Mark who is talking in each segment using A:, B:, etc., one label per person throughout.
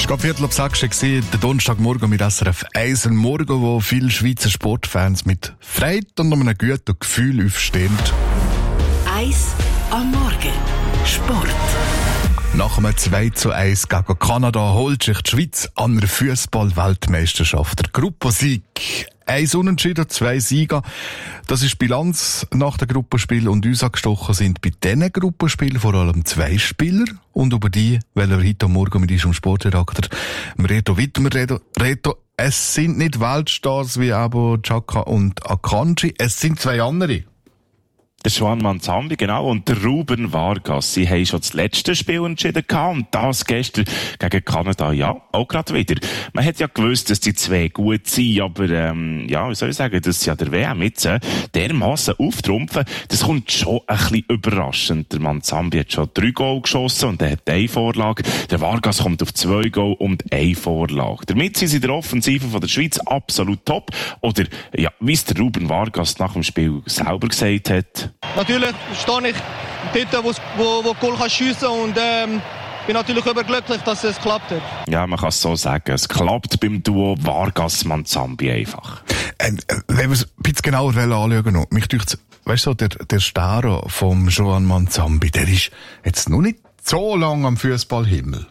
A: Es war gerade 5:15 der Donnerstagmorgen mit SRF 1, ein Morgen, wo viele Schweizer Sportfans mit Freude und einem guten Gefühl aufstehen.
B: 1 am Morgen. Sport.
A: Nach einem 2:1 gegen Kanada holt sich die Schweiz an der Fußball-Weltmeisterschaft. Der Gruppensieg. 1 Unentschieden, 2 Sieger. Das ist die Bilanz nach dem Gruppenspiel. Und uns angestochen sind bei diesen Gruppenspielen vor allem 2 Spieler. Und über die wollen wir heute Morgen mit unserem Sportredakteur Reto Wittmer reden. Reto, es sind nicht Weltstars wie Abu Chaka und Akanji, es sind 2 andere.
C: Der Juan Manzambi, genau, und der Ruben Vargas. Sie haben schon das letzte Spiel entschieden gehabt und das gestern gegen Kanada, ja, auch gerade wieder. Man hat ja gewusst, dass die 2 gut sind, aber, ja, wie soll ich sagen, dass sie ja der WM jetzt dermassen auftrumpfen, das kommt schon ein bisschen überraschend. Der Manzambi hat schon 3 Goal geschossen und er hat 1 Vorlage. Der Vargas kommt auf 2 Goal und 1 Vorlage. Damit sind sie in der Offensive von der Schweiz absolut top. Oder, ja, wie es der Ruben Vargas nach dem Spiel selber gesagt hat.
D: Natürlich stehe ich dort, wo Goal schiessen kann und bin natürlich überglücklich, dass es klappt hat.
C: Ja, man kann es so sagen. Es klappt beim Duo Vargas-Manzambi einfach.
A: Wenn wir es ein bisschen genauer anschauen, mich dünkt, weißt du, der Staro vom Juan Manzambi, der ist jetzt noch nicht so lange am Fußballhimmel.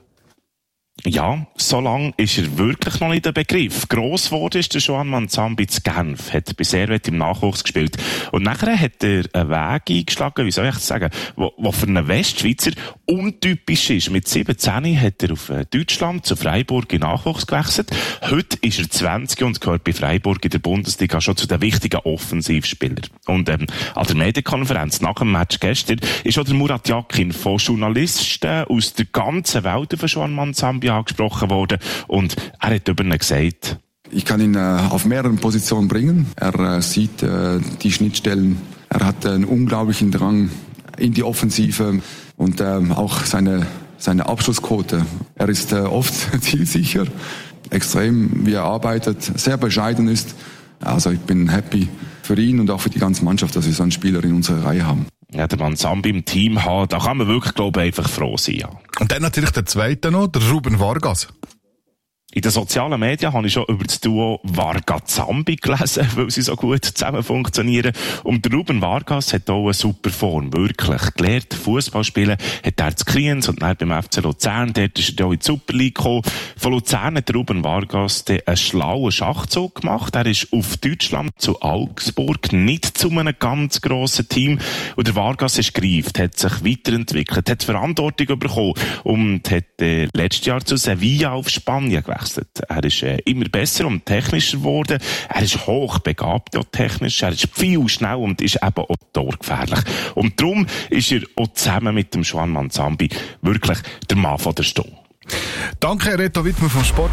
C: Ja, so lang ist er wirklich noch nicht der Begriff. Gross wurde ist der Juan Manzambi zu Genf, hat bei Servette im Nachwuchs gespielt. Und nachher hat er einen Weg eingeschlagen, wie soll ich das sagen, wo für einen Westschweizer untypisch ist. Mit 17 hat er auf Deutschland zu Freiburg in Nachwuchs gewechselt. Heute ist er 20 und gehört bei Freiburg in der Bundesliga schon zu den wichtigen Offensivspielern. Und an der Medienkonferenz nach dem Match gestern ist auch der Murat Yakin von Journalisten aus der ganzen Welt auf Juan Manzambi angesprochen worden und er hat über ihn gesagt:
E: Ich kann ihn auf mehreren Positionen bringen. Er sieht die Schnittstellen. Er hat einen unglaublichen Drang in die Offensive und auch seine Abschlussquote. Er ist oft zielsicher, extrem, wie er arbeitet, sehr bescheiden ist. Also ich bin happy für ihn und auch für die ganze Mannschaft, dass wir so einen Spieler in unserer Reihe haben.
C: Ja, der Manzambi im Team haben, da kann man wirklich, glaube ich, einfach froh sein. Ja.
A: Und dann natürlich der zweite noch, der Ruben Vargas.
C: In den sozialen Medien habe ich schon über das Duo Vargas-Zambi gelesen, weil sie so gut zusammen funktionieren. Und der Ruben Vargas hat auch eine super Form, wirklich. Gelernt Fußball spielen hat er zu Kriens und dann beim FC Luzern, dort ist er auch in die Super League gekommen. Von Luzern hat der Ruben Vargas einen schlauen Schachzug gemacht. Er ist auf Deutschland zu Augsburg, nicht zu einem ganz grossen Team. Und der Vargas ist gereift, hat sich weiterentwickelt, hat Verantwortung bekommen und hat letztes Jahr zu Sevilla auf Spanien gewechselt. Er ist immer besser und technischer geworden. Er ist hochbegabt, auch technisch. Er ist viel schnell und ist eben auch torgefährlich. Und darum ist er auch zusammen mit dem Juan Manzambi wirklich der Mann von der Stunde.
A: Danke, Reto Wittmer vom Sport.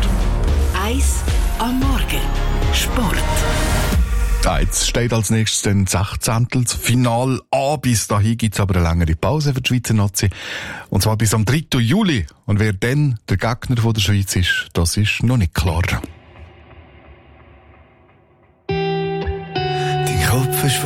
B: 1 am Morgen. Sport.
A: Jetzt steht als nächstes ein 16. Final an. Bis dahin gibt es aber eine längere Pause für die Schweizer Nazi. Und zwar bis am 3. Juli. Und wer dann der Gegner von der Schweiz ist, das ist noch nicht klar.